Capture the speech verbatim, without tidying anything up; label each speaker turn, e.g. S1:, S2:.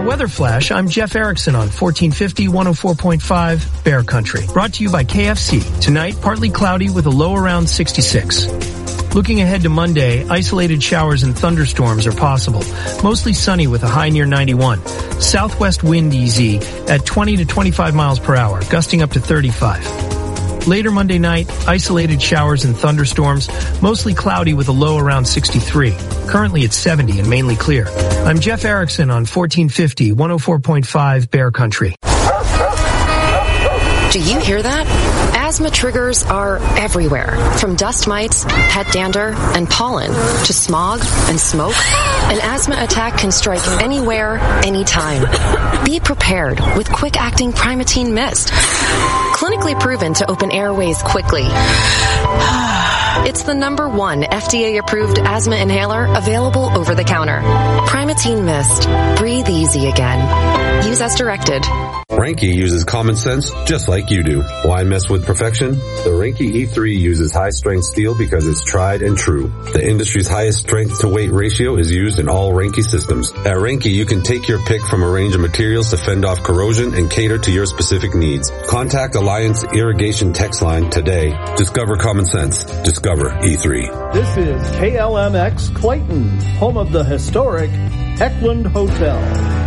S1: Weather Flash, I'm Jeff Erickson on fourteen fifty, one oh four point five Bear Country. Brought to you by K F C. Tonight, partly cloudy with a low around sixty-six. Looking ahead to Monday, isolated showers and thunderstorms are possible. Mostly sunny with a high near ninety-one. Southwest wind easy at twenty to twenty-five miles per hour, gusting up to thirty-five. Later Monday night, isolated showers and thunderstorms, mostly cloudy with a low around sixty-three. Currently it's seventy and mainly clear. I'm Jeff Erickson on fourteen fifty, one oh four point five Bear Country.
S2: Do you hear that? Asthma triggers are everywhere, from dust mites, pet dander, and pollen, to smog and smoke. An asthma attack can strike anywhere, anytime. Be prepared with quick-acting Primatene Mist. Clinically proven to open airways quickly. It's the number one F D A-approved asthma inhaler available over the counter. Primatene Mist. Breathe easy again. Use as directed.
S3: Reinke uses common sense just like you do. Why mess with perfection? The Reinke E three uses high-strength steel because it's tried and true. The industry's highest strength-to-weight ratio is used in all Reinke systems. At Reinke, you can take your pick from a range of materials to fend off corrosion and cater to your specific needs. Contact Alliance Irrigation text line today. Discover common sense. Discover E three.
S4: This is K L M X Clayton, home of the historic Heckland Hotel.